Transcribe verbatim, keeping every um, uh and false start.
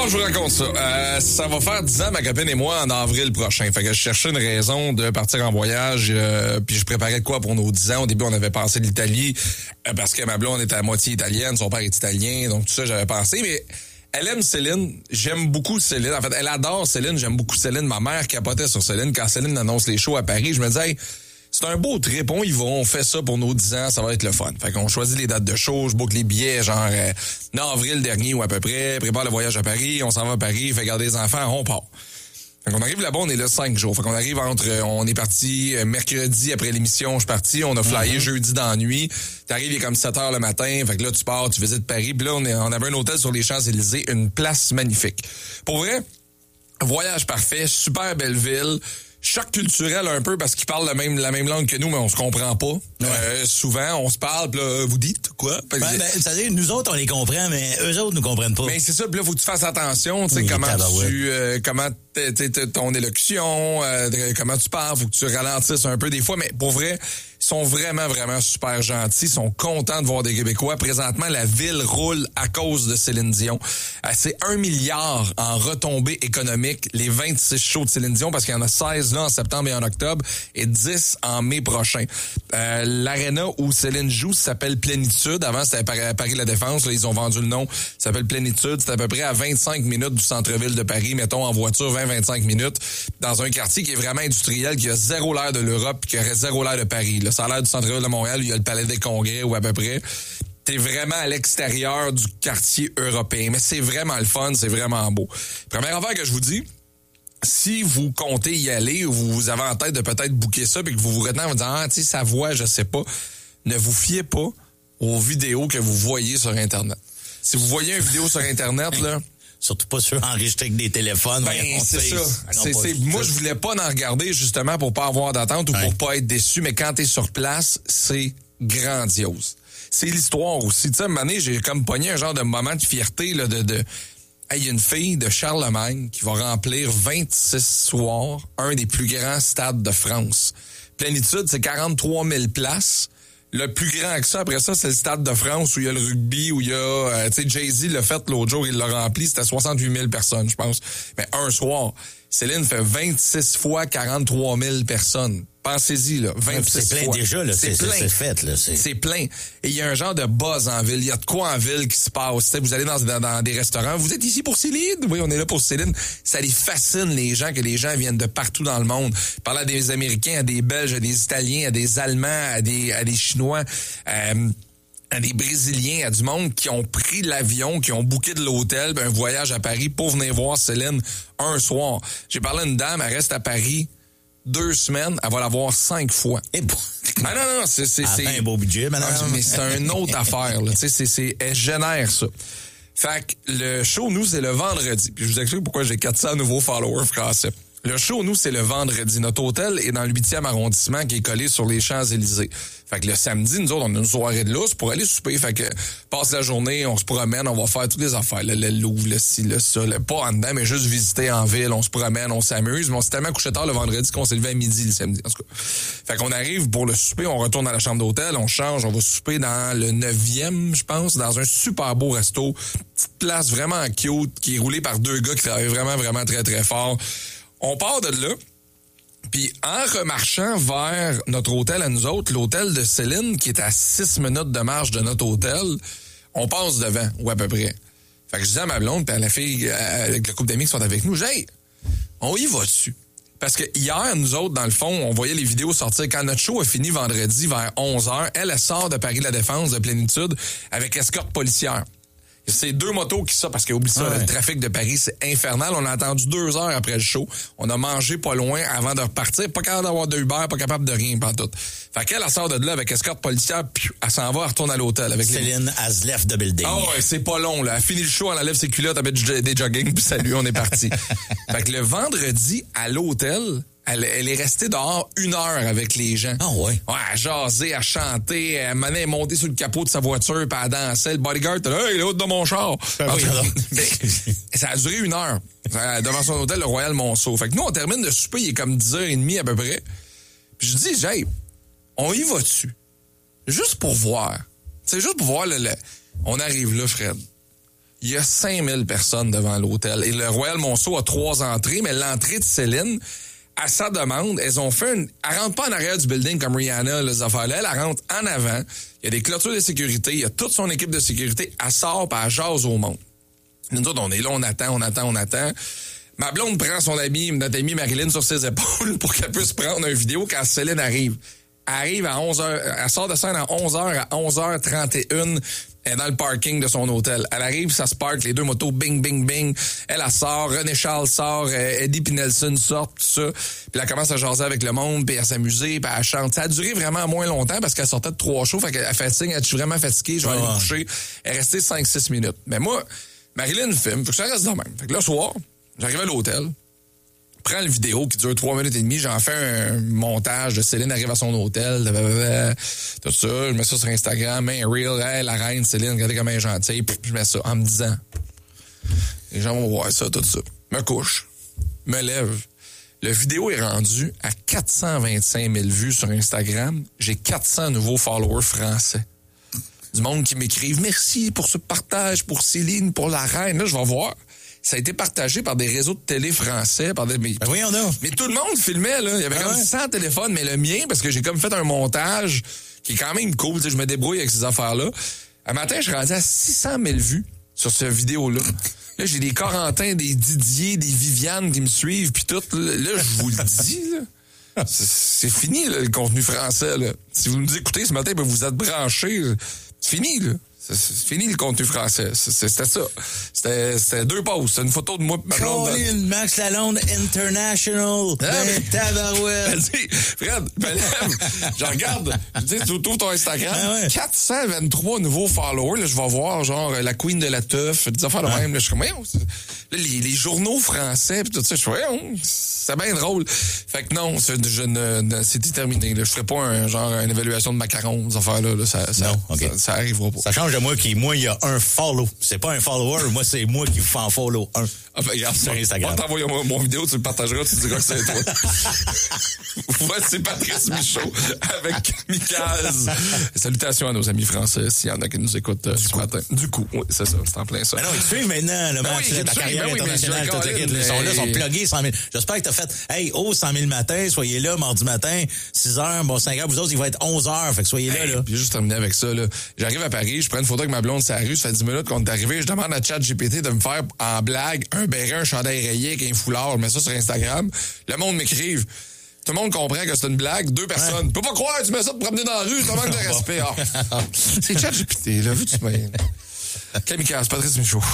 Alors, je vous raconte ça. Euh, ça va faire dix ans, ma copine et moi, en avril prochain. Fait que je cherchais une raison de partir en voyage, euh, puis je préparais de quoi pour nos dix ans. Au début, on avait pensé de l'Italie, euh, parce que ma blonde était à moitié italienne, son père est italien, donc tout ça, j'avais pensé, mais elle aime Céline. J'aime beaucoup Céline. En fait, elle adore Céline. J'aime beaucoup Céline. Ma mère capotait sur Céline. Quand Céline annonce les shows à Paris, je me disais, hey, c'est un beau trip, on y va, on fait ça pour nos dix ans, ça va être le fun. Fait qu'on choisit les dates de show, je book les billets, genre euh, en avril dernier ou à peu près, prépare le voyage à Paris, on s'en va à Paris, fait garder les enfants, on part. Fait qu'on arrive là-bas, on est là cinq jours. Fait qu'on arrive entre, on est parti mercredi après l'émission, je suis parti, on a flyé mm-hmm. jeudi dans la nuit. T'arrives, il est comme sept heures le matin, fait que là, tu pars, tu visites Paris, puis là, on, est, on avait un hôtel sur les Champs-Élysées, une place magnifique. Pour vrai, voyage parfait, super belle ville. Choc culturel un peu parce qu'ils parlent la même, la même langue que nous, mais on se comprend pas. Ouais. Euh, souvent, on se parle, pis là, vous dites quoi? Ben, ben, c'est-à-dire, nous autres, on les comprend, mais eux autres nous comprennent pas. Mais c'est ça, pis là, faut que tu fasses attention, tu sais, oui, comment tu, euh, comment t'es, t'es, t'es, ton élocution, euh, comment tu parles, faut que tu ralentisses un peu des fois, mais pour vrai, ils sont vraiment, vraiment super gentils, ils sont contents de voir des Québécois. Présentement, la ville roule à cause de Céline Dion. Euh, c'est un milliard en retombées économiques, les vingt-six shows de Céline Dion, parce qu'il y en a seize là en septembre et en octobre, et dix en mai prochain. Euh, l'aréna où Céline joue s'appelle Plénitude. Avant, c'était à Paris-La Défense. Là, ils ont vendu le nom. Ça s'appelle Plénitude. C'est à peu près à vingt-cinq minutes du centre-ville de Paris. Mettons, en voiture, vingt à vingt-cinq minutes. Dans un quartier qui est vraiment industriel, qui a zéro l'air de l'Europe, puis qui aurait zéro l'air de Paris. Là, ça a l'air du centre-ville de Montréal, où il y a le Palais des Congrès, ou à peu près. T'es vraiment à l'extérieur du quartier européen. Mais c'est vraiment le fun. C'est vraiment beau. Première affaire que je vous dis, si vous comptez y aller, ou vous avez en tête de peut-être booker ça, puis que vous vous retenez en vous disant, ah, tu sais, sa voix, je sais pas, ne vous fiez pas aux vidéos que vous voyez sur Internet. Si vous voyez une vidéo sur Internet, là... Surtout pas sur enregistrer avec des téléphones. Ben, c'est ça. C'est, c'est, moi, je voulais pas en regarder, justement, pour pas avoir d'attente ou ouais. pour pas être déçu, mais quand t'es sur place, c'est grandiose. C'est l'histoire aussi. Tu sais, à un moment donné, j'ai comme pogné un genre de moment de fierté, là, de... de il y a une fille de Charlemagne qui va remplir vingt-six soirs un des plus grands stades de France. Plénitude, c'est quarante-trois mille places. Le plus grand que ça, après ça, c'est le Stade de France où il y a le rugby, où il y a... Euh, tu sais, Jay-Z l'a fait l'autre jour, il l'a rempli, c'était soixante-huit mille personnes, je pense. Mais un soir, Céline fait vingt-six fois quarante-trois mille personnes. Pensez-y, là, vingt-six c'est plein fois. déjà, là. C'est, c'est plein. C'est fait, là. C'est... c'est plein. Et il y a un genre de buzz en ville. Il y a de quoi en ville qui se passe. T'sais, vous allez dans, dans, dans des restaurants. Vous êtes ici pour Céline? Oui, on est là pour Céline. Ça les fascine, les gens, que les gens viennent de partout dans le monde. Parler à des Américains, à des Belges, à des Italiens, à des Allemands, à des, à des Chinois, euh, à des Brésiliens, à du monde qui ont pris l'avion, qui ont booké de l'hôtel, ben, un voyage à Paris pour venir voir Céline un soir. J'ai parlé à une dame, elle reste à Paris deux semaines, elle va la voir cinq fois. Et bon. Ah non, non, c'est... c'est, c'est un beau budget, madame. Ah, mais c'est une autre affaire, là. Tu sais, c'est, c'est, elle génère ça. Fait que le show, nous, c'est le vendredi. Puis je vous explique pourquoi j'ai quatre cents nouveaux followers français. Le show, nous, c'est le vendredi. Notre hôtel est dans le huitième arrondissement qui est collé sur les Champs-Élysées. Fait que le samedi, nous autres, on a une soirée de lousse pour aller souper. Fait que passe la journée, on se promène, on va faire toutes les affaires. Le, le Louvre, le ci, le ça. Le, pas en dedans, mais juste visiter en ville. On se promène, on s'amuse. Mais on s'est tellement couché tard le vendredi qu'on s'est levé à midi le samedi. En tout cas. Fait qu'on arrive pour le souper, on retourne à la chambre d'hôtel, on change, on va souper dans le neuvième, je pense, dans un super beau resto. Petite place vraiment cute qui est roulée par deux gars qui travaillent vraiment, vraiment très, très fort. On part de là, puis en remarchant vers notre hôtel à nous autres, l'hôtel de Céline, qui est à six minutes de marche de notre hôtel, on passe devant, ou à peu près. Fait que je disais à ma blonde, puis à la fille, avec le couple d'amis qui sont avec nous, j'ai, on y va dessus. Parce que hier, nous autres, dans le fond, on voyait les vidéos sortir. Quand notre show a fini vendredi vers onze heures, elle, elle sort de Paris-La Défense, de Plénitude, avec escorte policière. C'est deux motos qui sortent, parce qu'oublie ça, ah ouais. Le trafic de Paris, c'est infernal. On a attendu deux heures après le show. On a mangé pas loin avant de repartir. Pas capable d'avoir de Uber, pas capable de rien, pas tout. Fait qu'elle, elle sort de là avec escorte policière, puis elle s'en va, elle retourne à l'hôtel. Avec Céline les... has left the building. Ah ouais, c'est pas long, là. Elle finit le show, elle enlève ses culottes, elle met des jogging, puis salut, on est parti. Fait que le vendredi, à l'hôtel, Elle, elle est restée dehors une heure avec les gens. Ah ouais? Ouais, à jaser, à chanter, elle m'allait monter sur le capot de sa voiture, puis elle dansait. Le bodyguard était là, hey, il est haut de mon char. Ben oui, mais, ça a duré une heure devant son hôtel, le Royal Monceau. Fait que nous, on termine de souper, il est comme dix heures trente à peu près. Puis je dis, hey, on y va dessus. Juste pour voir. C'est juste pour voir le, le... On arrive là, Fred. il y a cinq mille personnes devant l'hôtel. Et le Royal Monceau a trois entrées, mais l'entrée de Céline, à sa demande, elles ont fait une... Elle rentre pas en arrière du building comme Rihanna, les affaires-là. Elle rentre en avant. Il y a des clôtures de sécurité. Il y a toute son équipe de sécurité. Elle sort puis elle jase au monde. Nous autres, on est là, on attend, on attend, on attend. Ma blonde prend son amie, notre amie Marilyn, sur ses épaules pour qu'elle puisse prendre une vidéo quand Céline arrive. Elle arrive à onze heures, elle sort de scène à onze heures, à onze heures trente et une, elle est dans le parking de son hôtel. Elle arrive, ça se parque, les deux motos, bing, bing, bing. Elle, elle sort, René Charles sort, Eddie puis Nelson sortent, tout ça. Puis elle commence à jaser avec le monde, puis à s'amuser, puis elle chante. Ça a duré vraiment moins longtemps parce qu'elle sortait de trois shows, fait qu'elle fait signe, elle est vraiment fatiguée, je vais aller me coucher. Elle est restée cinq six minutes. Mais moi, Marilyn filme, faut que ça reste de même. Fait que le soir, j'arrive à l'hôtel, prends le vidéo qui dure trois minutes et demie, j'en fais un montage de Céline arrive à son hôtel, blablabla, tout ça, je mets ça sur Instagram, un reel, hey, la reine Céline, regardez comme elle est gentille, puis je mets ça en me disant, les gens vont voir ça, tout ça. Me couche, me lève. Le vidéo est rendu à quatre cent vingt-cinq mille vues sur Instagram. J'ai quatre cents nouveaux followers français. Du monde qui m'écrivent, merci pour ce partage, pour Céline, pour la reine. Là, je vais voir. Ça a été partagé par des réseaux de télé français, par des... Mais, ben voyons donc. Mais tout le monde filmait, là. Il y avait ah comme ouais. cent téléphones, mais le mien, parce que j'ai comme fait un montage qui est quand même cool, tu sais, je me débrouille avec ces affaires-là. Un matin, je suis rendu à six cent mille vues sur cette vidéo-là. Là, j'ai des Corentins, des Didier, des Viviane qui me suivent, puis tout. Là, je vous le dis, là. C'est, c'est fini, là, le contenu français, là. Si vous nous écoutez ce matin, ben, vous êtes branchés. C'est fini, là. C'est, c'est fini le contenu français. C'est, c'était ça. C'était, c'était deux pauses. C'était une photo de moi et ma blonde. Colin, Max Lalonde International. Ah, ben, tabarouette. Fred, ben, je regarde. Tu sais, tu ouvres ton Instagram. Ah ouais. quatre cent vingt-trois nouveaux followers. Là, je vais voir, genre, la Queen de la Teuf, des affaires de ah. même. Là, je suis comme, là, les, les journaux français, pis tout ça, je suis comme, c'est bien drôle. Fait que non, c'est, je ne, c'est terminé. Là. Je ferai pas un, genre, une évaluation de macarons, des affaires-là. Là, ça, ça, non, okay. ça, ça arrivera pas. Ça change de moi qui, moi, il y a un follow. C'est pas un follower, moi, c'est moi qui fais en follow un. Ah, ben, regarde, sur Instagram. On t'envoie mon, mon vidéo, tu le partageras, tu diras que c'est toi. Voici Patrice Michaud avec Kamikaze. Salutations à nos amis français, s'il y en a qui nous écoutent euh, ce matin. Du coup, oui, c'est ça, c'est en plein ça. Mais non, ils suivent maintenant, le match, ben oui, la carrière ben oui, internationale, toute l'équipe. Ils sont là, ils sont plugués cent mille. J'espère que t'as fait, hey, oh, cent mille matin, soyez là, mardi matin, six heures, bon, cinq heures, vous autres, il va être onze heures, fait que soyez hey, là, là. Puis juste terminer avec ça, là. J'arrive à Paris, je prends une photo avec ma blonde sur la rue, ça fait dix minutes qu'on est arrivé, je demande à ChatGPT de me faire, en blague, un béret, un chandail rayé avec un foulard, je mets ça sur Instagram. Le monde m'écrive. Tout le monde comprend que c'est une blague. Deux personnes. Ouais. Peux pas croire, tu mets ça pour promener dans la rue, ça manque de respect. Oh. C'est ChatGPT, là, vu tu mets. Kamikaze, Patrice Michaud.